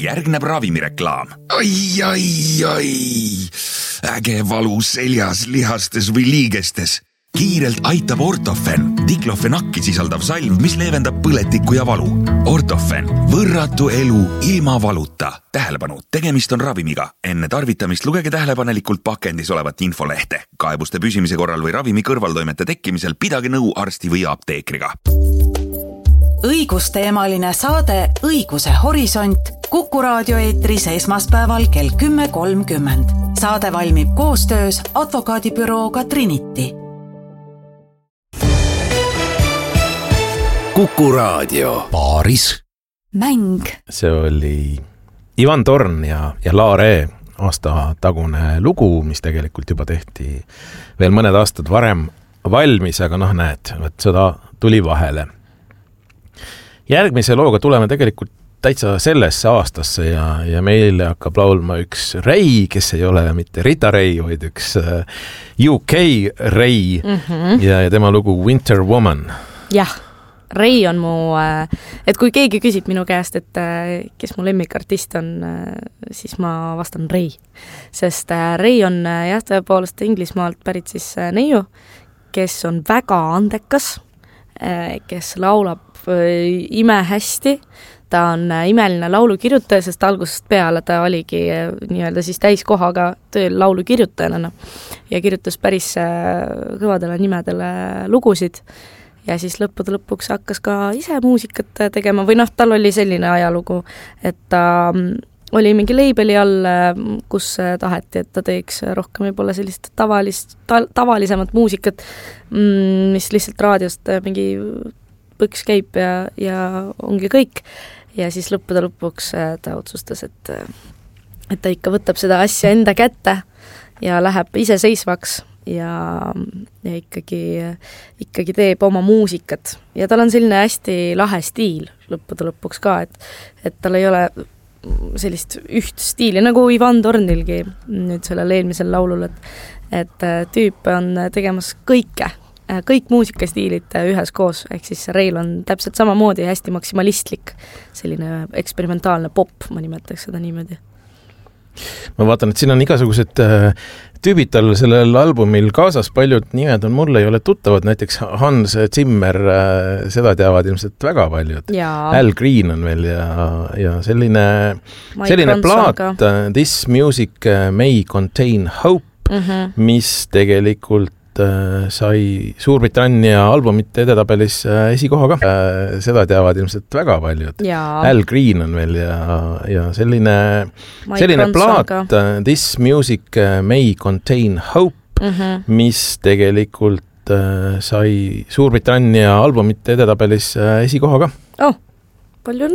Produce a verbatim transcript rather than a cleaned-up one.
järgneb ravimireklaam. Ai, ai, ai. Äge valu seljas, lihastes või liigestes. Kiirelt aitab Ortofen, diklofenakki sisaldav salv, mis leevendab põletikku ja valu. Ortofen, võrratu elu ilma valuta. Tähelepanu, tegemist on ravimiga. Enne tarvitamist lugege tähelepanelikult pakendis olevat infolehte. Kaebuste püsimise korral või ravimi kõrvaltoimete tekkimisel pidage nõu arsti või apteekriga. Õigusteemaline saade Õiguse horisont Kuku raadio eetris esmaspäeval kell kümme kolmkümmend. Saade valmib koostöös advokaadibürooga Trinity. Kuku raadio Paaris mäng. See oli Ivan Torn ja, ja Laare aasta tagune lugu, mis tegelikult juba tehti veel mõned aastad varem valmis, aga noh näed, et seda tuli vahele. Järgmise looga tuleme tegelikult täitsa sellesse aastasse ja, ja meile hakkab laulma üks Rei, kes ei ole mitte Rita Rei, vaid üks U K Rei mm-hmm. ja, ja tema lugu Winter Woman. Jah. Rei on mu, et kui keegi küsib minu käest, et kes mu lemmikartist on, siis ma vastan Rei. Sest Rei on jah, tõepoolest Inglismaalt pärit siis neiu, kes on väga andekas, kes laulab ime hästi. Ta on imeline laulukirjutaja, sest algusest peale ta oligi nii-öelda siis täiskohaga tööl laulukirjutajana ja kirjutas päris kõvadele nimedele lugusid. Ja siis lõppude lõpuks hakkas ka ise muusikat tegema või noh, tal oli selline ajalugu, et ta oli mingi leibeli all, kus taheti, et ta teeks rohkem võib-olla sellist tavalist, ta, tavalisemat muusikat, mis lihtsalt raadiost mingi põks käib ja, ja ongi kõik. Ja siis lõppude lõpuks ta otsustas, et, et ta ikka võtab seda asja enda kätte ja läheb iseseisvaks. Ja, ja ikkagi, ikkagi teeb oma muusikat. Ja tal on selline hästi lahe stiil lõppude lõpuks ka, et, et tal ei ole sellist üht stiili, nagu Ivan Tornilgi nüüd sellel eelmisel laulul, et, et tüüp on tegemas kõike, kõik muusikastiilid ühes koos, ehk siis Reil on täpselt samamoodi hästi maksimalistlik, selline eksperimentaalne pop, ma nimetaks seda niimoodi. Ma vaatan, et siin on igasugused tüübid tal sellel albumil kaasas, paljud nimed on mulle ei ole tuttavad, näiteks Hans Zimmer, seda teavad ilmselt väga paljud. Jaa. Al Green on veel ja, ja selline, selline plaat, This Music May Contain Hope, mm-hmm. mis tegelikult sai Suurbritannia albumite edetabelis esikohaga. Seda teavad ilmselt väga paljud. Jaa. Al Green on veel ja, ja selline, selline plaat, This Music May Contain Hope, mm-hmm. mis tegelikult sai Suurbritannia albumite edetabelis esikohaga. Oh, palju